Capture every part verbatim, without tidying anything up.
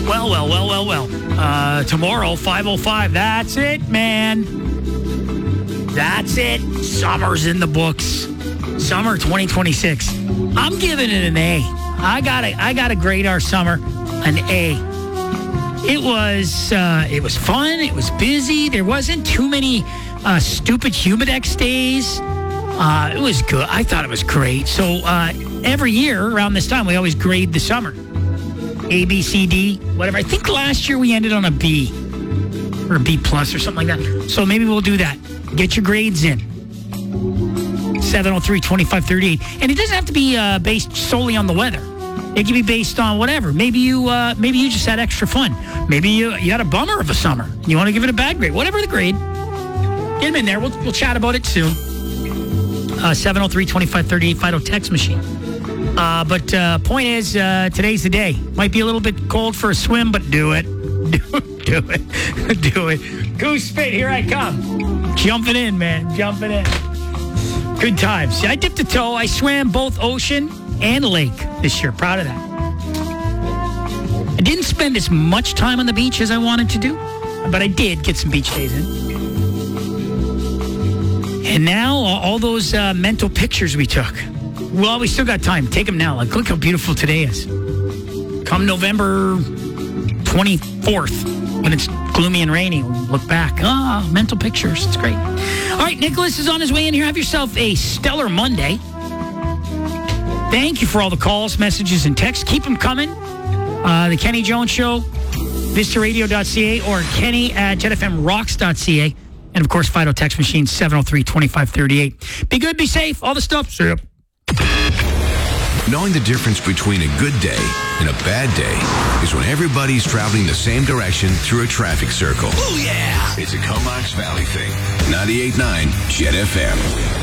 Well, well, well, well, well. Uh, tomorrow, five oh five. That's it, man. That's it. Summer's in the books. Summer twenty twenty-six. I'm giving it an A. I gotta, I gotta grade our summer an A. It was, uh, it was fun. It was busy. There wasn't too many uh, stupid Humidex days. Uh, it was good. I thought it was great. So uh, every year around this time, we always grade the summer. A, B, C, D, whatever. I think last year we ended on a B or a B plus or something like that. So maybe we'll do that. Get your grades in. seven oh three, twenty-five thirty-eight. And it doesn't have to be uh, based solely on the weather. It can be based on whatever. Maybe you uh, maybe you just had extra fun. Maybe you, you had a bummer of a summer. You want to give it a bad grade. Whatever the grade. Get them in there. We'll, we'll chat about it soon. Uh, seven oh three, twenty-five thirty-eight, Fido text machine. Uh, but uh, point is, uh, today's the day. Might be a little bit cold for a swim, but do it. Do, do it. Do it. Goose spit, here I come. Jumping in, man. Jumping in. Good times. I dipped a toe. I swam both ocean and lake this year. Proud of that. I didn't spend as much time on the beach as I wanted to do, but I did get some beach days in. And now, all those uh, mental pictures we took. Well, we still got time. Take them now. Like, look how beautiful today is. Come November twenty-fourth, when it's gloomy and rainy, we'll look back. Ah, mental pictures. It's great. All right, Nicholas is on his way in here. Have yourself a stellar Monday. Thank you for all the calls, messages, and texts. Keep them coming. Uh, the Kenny Jones Show, vista radio dot c a or Kenny at jet f m rocks dot c a. And, of course, Fido text machine, seven oh three, twenty-five thirty-eight. Be good, be safe, all the stuff. See ya. Knowing the difference between a good day and a bad day is when everybody's traveling the same direction through a traffic circle. Oh, yeah! It's a Comox Valley thing. ninety-eight point nine Jet F M.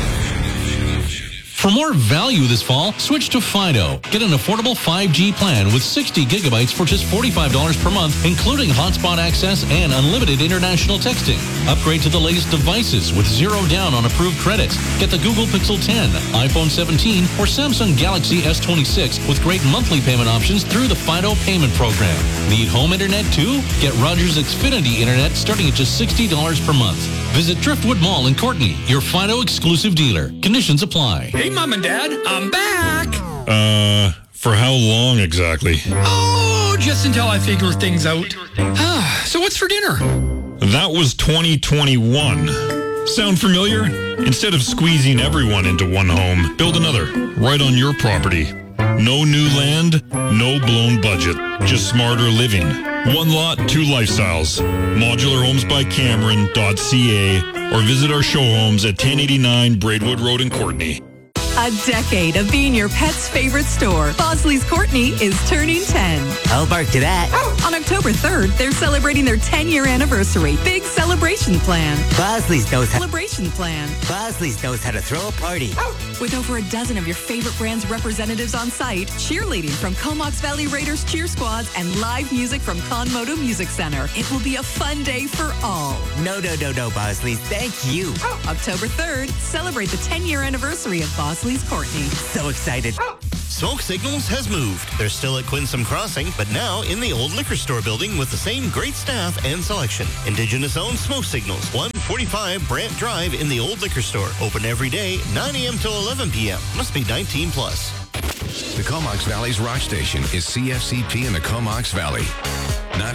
For more value this fall, switch to Fido. Get an affordable five G plan with sixty gigabytes for just forty-five dollars per month, including hotspot access and unlimited international texting. Upgrade to the latest devices with zero down on approved credits. Get the Google Pixel ten, iPhone seventeen, or Samsung Galaxy S twenty-six with great monthly payment options through the Fido payment program. Need home internet too? Get Rogers Xfinity Internet starting at just sixty dollars per month. Visit Driftwood Mall in Courtenay, your Fido exclusive dealer. Conditions apply. Hey, Mom and Dad, I'm back. Uh, for how long exactly? Oh, just until I figure things out. Ah, so what's for dinner? That was twenty twenty-one. Sound familiar? Instead of squeezing everyone into one home, build another right on your property. No new land, no blown budget, just smarter living. One lot, two lifestyles. modular homes by cameron dot c a or visit our show homes at ten eighty-nine Braidwood Road in Courtenay. A decade of being your pet's favorite store. Bosley's Courtenay is turning ten. I'll bark to that. On October third, they're celebrating their ten-year anniversary. Big celebration plan. Bosley's knows how... Celebration plan. Bosley's knows how to throw a party. With over a dozen of your favorite brands' representatives on site, cheerleading from Comox Valley Raiders cheer squads, and live music from Conmodo Music Center. It will be a fun day for all. No, no, no, no, Bosley's. Thank you. October third, celebrate the ten-year anniversary of Bosley's Courtenay. So excited. Smoke Signals has moved. They're still at Quinsam Crossing, but now in the old liquor store building with the same great staff and selection. Indigenous-owned Smoke Signals, one forty-five Brant Drive in the old liquor store. Open every day, nine a.m. till eleven p.m. Must be nineteen plus. The Comox Valley's rock station is C F C P in the Comox Valley.